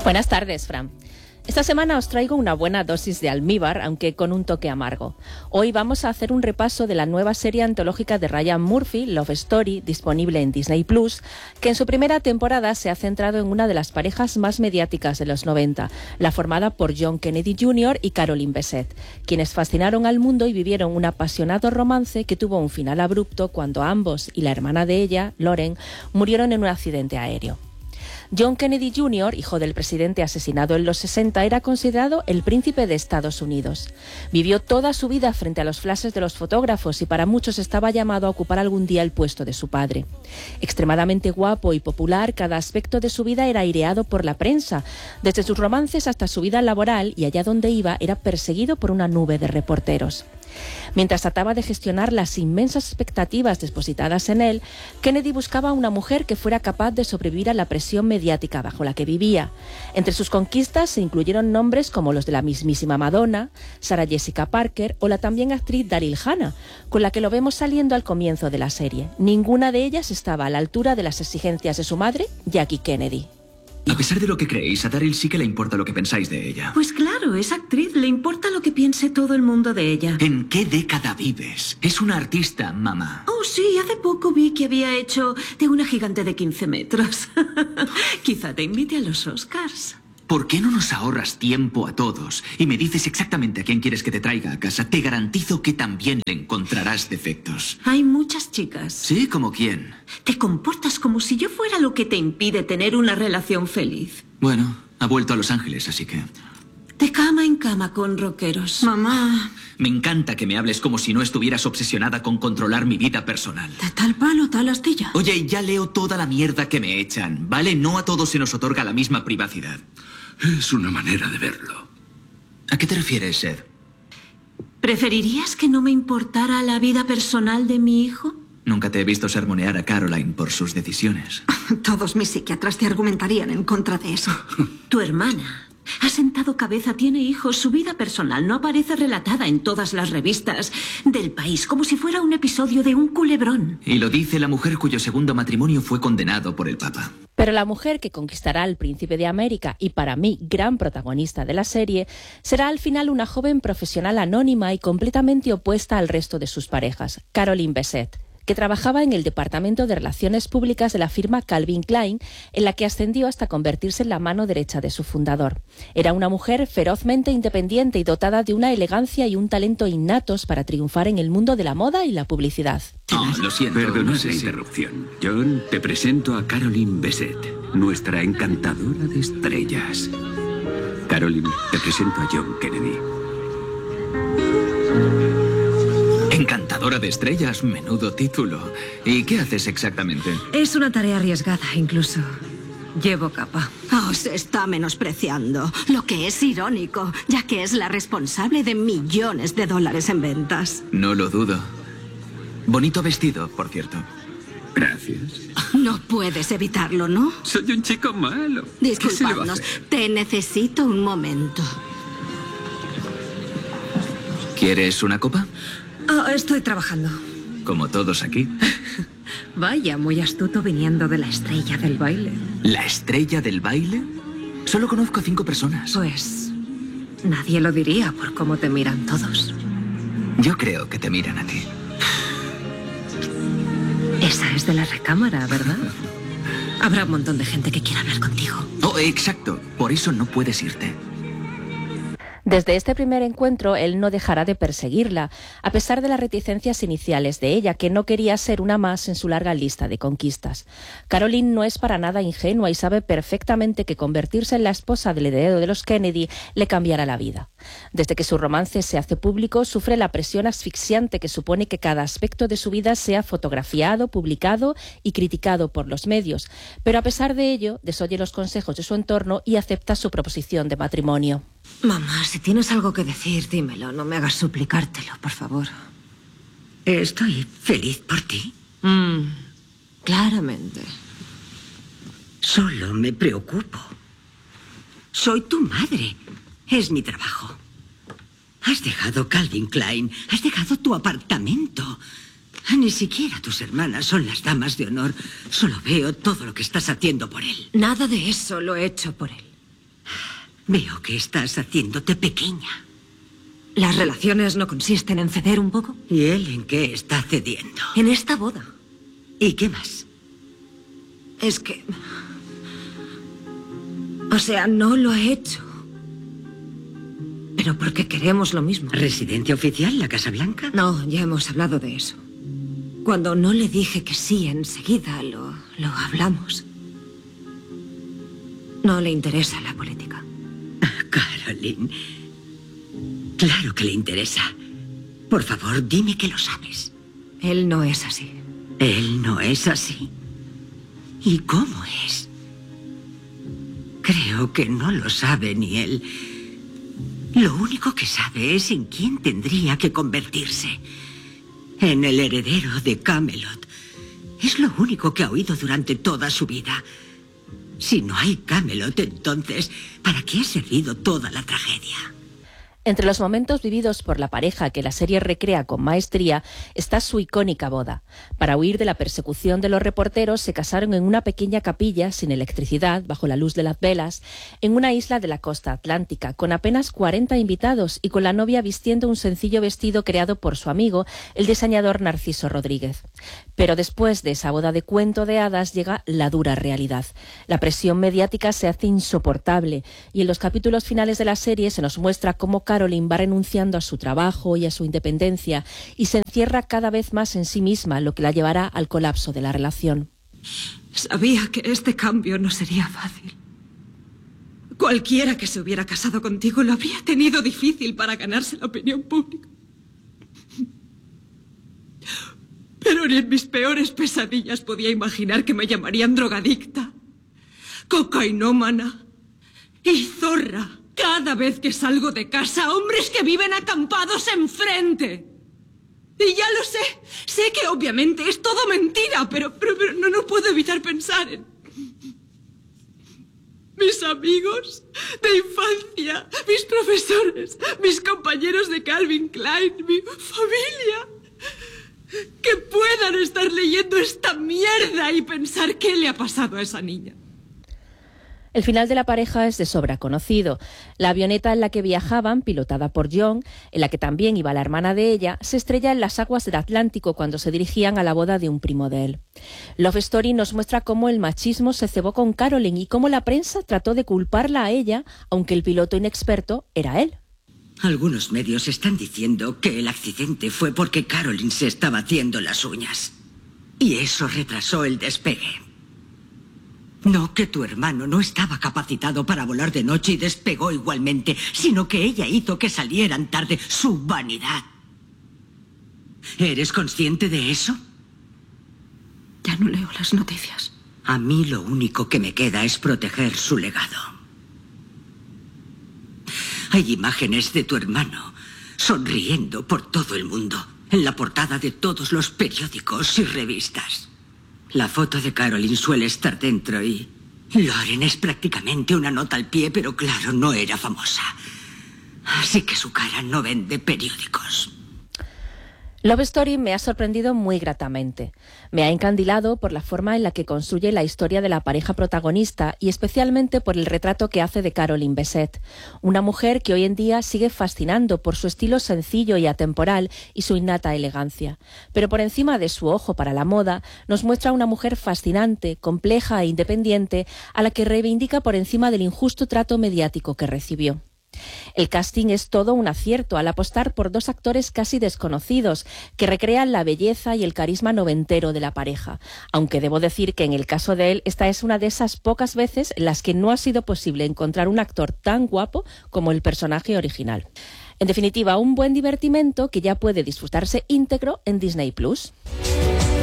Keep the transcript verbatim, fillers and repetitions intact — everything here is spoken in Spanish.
Buenas tardes, Fran. Esta semana os traigo una buena dosis de almíbar, aunque con un toque amargo. Hoy vamos a hacer un repaso de la nueva serie antológica de Ryan Murphy, Love Story, disponible en Disney Plus, que en su primera temporada se ha centrado en una de las parejas más mediáticas de los noventa, la formada por John Kennedy junior y Caroline Bessette, quienes fascinaron al mundo y vivieron un apasionado romance que tuvo un final abrupto cuando ambos y la hermana de ella, Lauren, murieron en un accidente aéreo. John Kennedy junior, hijo del presidente asesinado en los sesenta, era considerado el príncipe de Estados Unidos. Vivió toda su vida frente a los flashes de los fotógrafos y para muchos estaba llamado a ocupar algún día el puesto de su padre. Extremadamente guapo y popular, cada aspecto de su vida era aireado por la prensa. Desde sus romances hasta su vida laboral, y allá donde iba era perseguido por una nube de reporteros. Mientras trataba de gestionar las inmensas expectativas depositadas en él, Kennedy buscaba una mujer que fuera capaz de sobrevivir a la presión mediática bajo la que vivía. Entre sus conquistas se incluyeron nombres como los de la mismísima Madonna, Sarah Jessica Parker o la también actriz Daryl Hannah, con la que lo vemos saliendo al comienzo de la serie. Ninguna de ellas estaba a la altura de las exigencias de su madre, Jackie Kennedy. A pesar de lo que creéis, a Daryl sí que le importa lo que pensáis de ella. Pues claro, es actriz, le importa lo que piense todo el mundo de ella. ¿En qué década vives? Es una artista, mamá. Oh, sí, hace poco vi que había hecho de una gigante de quince metros. Quizá te invite a los Oscars. ¿Por qué no nos ahorras tiempo a todos y me dices exactamente a quién quieres que te traiga a casa? Te garantizo que también le encontrarás defectos. Hay muchas chicas. ¿Sí? ¿Como quién? Te comportas como si yo fuera lo que te impide tener una relación feliz. Bueno, ha vuelto a Los Ángeles, así que... De cama en cama con rockeros. Mamá. Me encanta que me hables como si no estuvieras obsesionada con controlar mi vida personal. De tal palo, tal astilla. Oye, ya leo toda la mierda que me echan, ¿vale? No a todos se nos otorga la misma privacidad. Es una manera de verlo. ¿A qué te refieres, Ed? ¿Preferirías que no me importara la vida personal de mi hijo? Nunca te he visto sermonear a Caroline por sus decisiones. Todos mis psiquiatras te argumentarían en contra de eso. Tu hermana ha sentado cabeza, tiene hijos, su vida personal no aparece relatada en todas las revistas del país, como si fuera un episodio de Un Culebrón. Y lo dice la mujer cuyo segundo matrimonio fue condenado por el Papa. Pero la mujer que conquistará al príncipe de América y para mí gran protagonista de la serie será al final una joven profesional anónima y completamente opuesta al resto de sus parejas, Caroline Bessette, que trabajaba en el departamento de relaciones públicas de la firma Calvin Klein, en la que ascendió hasta convertirse en la mano derecha de su fundador. Era una mujer ferozmente independiente y dotada de una elegancia y un talento innatos para triunfar en el mundo de la moda y la publicidad. Oh, lo siento. Perdonad no sé la si- interrupción. John, te presento a Caroline Bessette, nuestra encantadora de estrellas. Caroline, te presento a John Kennedy. Encantadora de estrellas, menudo título. ¿Y qué haces exactamente? Es una tarea arriesgada, incluso. Llevo capa. Oh, se está menospreciando, lo que es irónico, ya que es la responsable de millones de dólares en ventas. No lo dudo. Bonito vestido, por cierto. Gracias. No puedes evitarlo, ¿no? Soy un chico malo. ¿Qué se le va a Disculpadnos, hacer? te necesito un momento. ¿Quieres una copa? Oh, estoy trabajando. Como todos aquí. Vaya, muy astuto viniendo de la estrella del baile. ¿La estrella del baile? Solo conozco a cinco personas. Pues nadie lo diría por cómo te miran todos. Yo creo que te miran a ti. Esa es de la recámara, ¿verdad? Habrá un montón de gente que quiera hablar contigo. Oh, exacto. Por eso no puedes irte. Desde este primer encuentro, él no dejará de perseguirla, a pesar de las reticencias iniciales de ella, que no quería ser una más en su larga lista de conquistas. Caroline no es para nada ingenua y sabe perfectamente que convertirse en la esposa del heredero de los Kennedy le cambiará la vida. Desde que su romance se hace público, sufre la presión asfixiante que supone que cada aspecto de su vida sea fotografiado, publicado y criticado por los medios. Pero a pesar de ello, desoye los consejos de su entorno y acepta su proposición de matrimonio. Mamá, si tienes algo que decir, dímelo. No me hagas suplicártelo, por favor. Estoy feliz por ti. Mm, claramente. Solo me preocupo. Soy tu madre. Es mi trabajo. Has dejado Calvin Klein. Has dejado tu apartamento. Ni siquiera tus hermanas son las damas de honor. Solo veo todo lo que estás haciendo por él. Nada de eso lo he hecho por él. Veo que estás haciéndote pequeña. ¿Las relaciones no consisten en ceder un poco? ¿Y él en qué está cediendo? En esta boda. ¿Y qué más? Es que... O sea, no lo ha hecho. Pero porque queremos lo mismo. ¿Residencia oficial, la Casa Blanca? No, ya hemos hablado de eso. Cuando no le dije que sí, enseguida lo, lo hablamos. No le interesa la política. Caroline, claro que le interesa. Por favor, dime que lo sabes. Él no es así. Él no es así. ¿Y cómo es? Creo que no lo sabe ni él. Lo único que sabe es en quién tendría que convertirse. En el heredero de Camelot. Es lo único que ha oído durante toda su vida. Si no hay Camelot, entonces, ¿para qué ha servido toda la tragedia? Entre los momentos vividos por la pareja que la serie recrea con maestría está su icónica boda. Para huir de la persecución de los reporteros se casaron en una pequeña capilla sin electricidad, bajo la luz de las velas, en una isla de la costa atlántica, con apenas cuarenta invitados y con la novia vistiendo un sencillo vestido creado por su amigo, el diseñador Narciso Rodríguez. Pero después de esa boda de cuento de hadas llega la dura realidad. La presión mediática se hace insoportable y en los capítulos finales de la serie se nos muestra cómo Caroline va renunciando a su trabajo y a su independencia y se encierra cada vez más en sí misma, lo que la llevará al colapso de la relación. Sabía que este cambio no sería fácil. Cualquiera que se hubiera casado contigo lo habría tenido difícil para ganarse la opinión pública. Pero ni en mis peores pesadillas podía imaginar que me llamarían drogadicta, cocainómana y zorra. Cada vez que salgo de casa, hombres que viven acampados enfrente. Y ya lo sé. Sé que obviamente es todo mentira, pero, pero, pero no, no puedo evitar pensar en... mis amigos de infancia, mis profesores, mis compañeros de Calvin Klein, mi familia. Que puedan estar leyendo esta mierda y pensar qué le ha pasado a esa niña. El final de la pareja es de sobra conocido. La avioneta en la que viajaban, pilotada por John, en la que también iba la hermana de ella, se estrella en las aguas del Atlántico cuando se dirigían a la boda de un primo de él. Love Story nos muestra cómo el machismo se cebó con Caroline y cómo la prensa trató de culparla a ella, aunque el piloto inexperto era él. Algunos medios están diciendo que el accidente fue porque Caroline se estaba haciendo las uñas. Y eso retrasó el despegue. No que tu hermano no estaba capacitado para volar de noche y despegó igualmente, sino que ella hizo que salieran tarde. Su vanidad. ¿Eres consciente de eso? Ya no leo las noticias. A mí lo único que me queda es proteger su legado. Hay imágenes de tu hermano sonriendo por todo el mundo, en la portada de todos los periódicos y revistas. La foto de Caroline suele estar dentro y... Lauren es prácticamente una nota al pie, pero claro, no era famosa. Así que su cara no vende periódicos. Love Story me ha sorprendido muy gratamente. Me ha encandilado por la forma en la que construye la historia de la pareja protagonista y especialmente por el retrato que hace de Caroline Bessette, una mujer que hoy en día sigue fascinando por su estilo sencillo y atemporal y su innata elegancia. Pero por encima de su ojo para la moda, nos muestra una mujer fascinante, compleja e independiente a la que reivindica por encima del injusto trato mediático que recibió. El casting es todo un acierto al apostar por dos actores casi desconocidos que recrean la belleza y el carisma noventero de la pareja, aunque debo decir que en el caso de él esta es una de esas pocas veces en las que no ha sido posible encontrar un actor tan guapo como el personaje original. En definitiva, un buen divertimento que ya puede disfrutarse íntegro en Disney Plus.